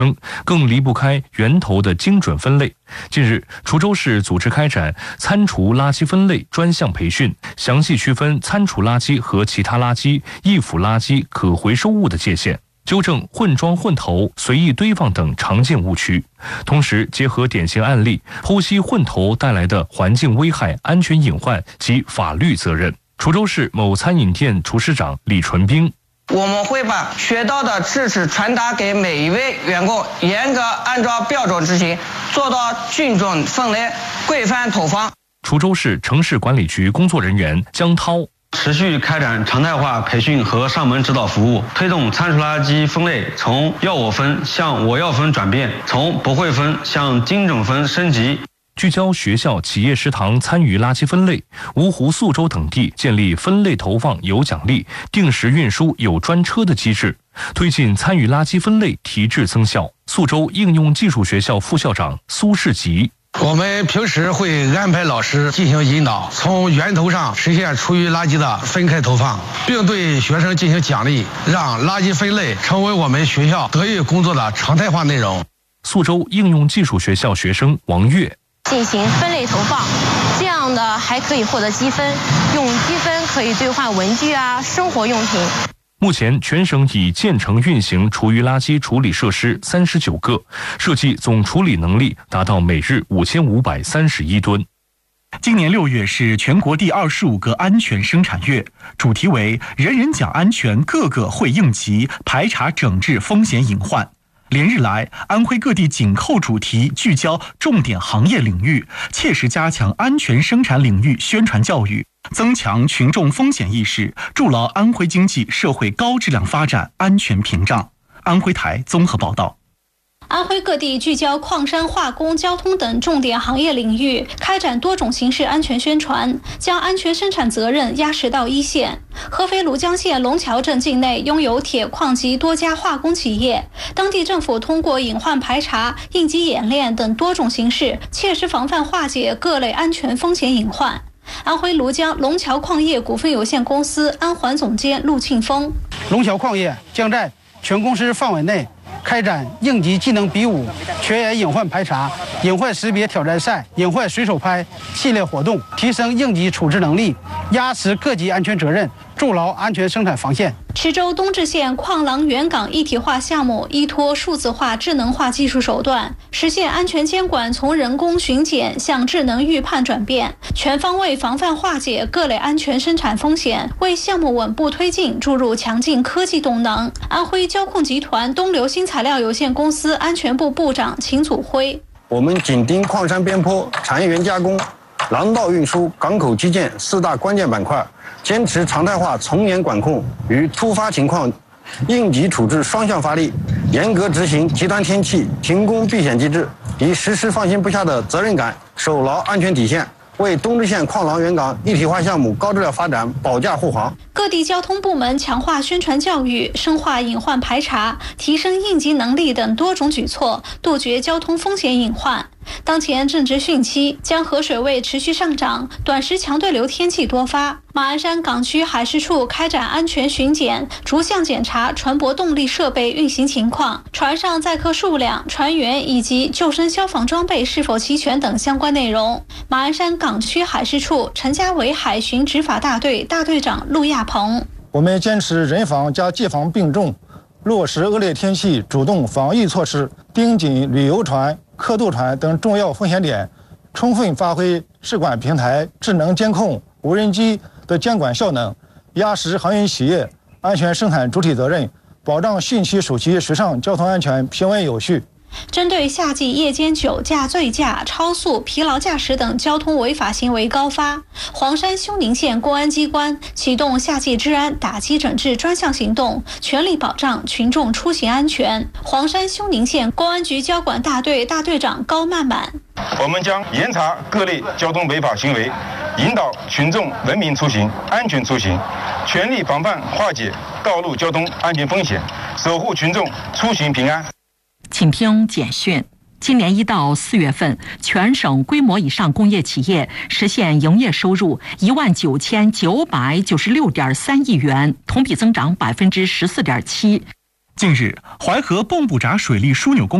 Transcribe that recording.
更离不开源头的精准分类。近日，滁州市组织开展餐厨垃圾分类专项培训，详细区分餐厨垃圾和其他垃圾、易腐垃圾、可回收物的界限，纠正混装混投、随意堆放等常见误区。同时，结合典型案例，剖析混投带来的环境危害、安全隐患及法律责任。滁州市某餐饮店厨师长李纯兵。 我们会把学到的知识传达给每一位员工，严格按照标准执行，做到精准分类、规范投放。 滁州市城市管理局工作人员江涛。 持续开展常态化培训和上门指导服务，推动餐厨垃圾分类从要我分向我要分转变，从不会分向精准分升级。 聚焦学校、企业食堂参与垃圾分类，芜湖、宿州等地建立分类投放有奖励、定时运输有专车的机制，推进参与垃圾分类提质增效。宿州应用技术学校副校长苏世吉。 我们平时会安排老师进行引导，从源头上实现厨余垃圾的分开投放，并对学生进行奖励，让垃圾分类成为我们学校德育工作的常态化内容。 宿州应用技术学校学生王悦。 进行分类投放，这样的还可以获得积分，用积分可以兑换文具啊、生活用品。 目前，全省已建成运行厨余垃圾处理设施39个，设计总处理能力达到每日5531吨。 今年6月是全国第25个安全生产月，主题为“人人讲安全，个个会应急，排查整治风险隐患”。连日来，安徽各地紧扣主题，聚焦重点行业领域，切实加强安全生产领域宣传教育，增强群众风险意识，筑牢安徽经济社会高质量发展安全屏障。安徽台综合报道。 安徽各地聚焦矿山、化工、交通等重点行业领域，开展多种形式安全宣传，将安全生产责任压实到一线。合肥庐江县龙桥镇境内拥有铁矿及多家化工企业，当地政府通过隐患排查、应急演练等多种形式，切实防范化解各类安全风险隐患。安徽庐江龙桥矿业股份有限公司安环总监陆庆峰。 龙桥矿业将在全公司范围内开展应急技能比武、全员隐患排查、隐患识别挑战赛、隐患随手拍系列活动，提升应急处置能力，压实各级安全责任，筑牢安全生产防线。 池州东至县矿廊原港一体化项目依托数字化、智能化技术手段，实现安全监管从人工巡检向智能预判转变，全方位防范化解各类安全生产风险，为项目稳步推进注入强劲科技动能。安徽交控集团东流新材料有限公司安全部部长秦祖辉。 我们紧盯矿山边坡、产业园加工、廊道运输、港口基建4大关键板块，坚持常态化从严管控与突发情况应急处置双向发力，严格执行极端天气停工避险机制，以实施放心不下的责任感，守牢安全底线，为东至县矿廊原港一体化项目高质量发展保驾护航。 各地交通部门强化宣传教育，深化隐患排查，提升应急能力等多种举措，杜绝交通风险隐患。当前正值汛期，江河水位持续上涨，短时强对流天气多发。马鞍山港区海事处开展安全巡检，逐项检查船舶动力设备运行情况、船上载客数量、船员以及救生消防装备是否齐全等相关内容。马鞍山港区海事处陈家伟海巡执法大队大队长陆亚鹏。 我们坚持人防加技防并重，落实恶劣天气主动防御措施，盯紧旅游船、客渡船等重要风险点，充分发挥试管平台、智能监控、无人机的监管效能，压实航运企业安全生产主体责任，保障汛期暑期水上交通安全平稳有序。 针对夏季夜间酒驾、醉驾、超速、疲劳驾驶等交通违法行为高发，黄山休宁县公安机关启动夏季治安打击整治专项行动，全力保障群众出行安全。黄山休宁县公安局交管大队大队长高曼曼。 我们将严查各类交通违法行为，引导群众文明出行、安全出行，全力防范化解道路交通安全风险，守护群众出行平安。 请听简讯。今年1到4月份，全省规模以上工业企业实现营业收入19996.3亿元，同比增长14.7%。 近日，淮河蚌埠闸水利枢纽工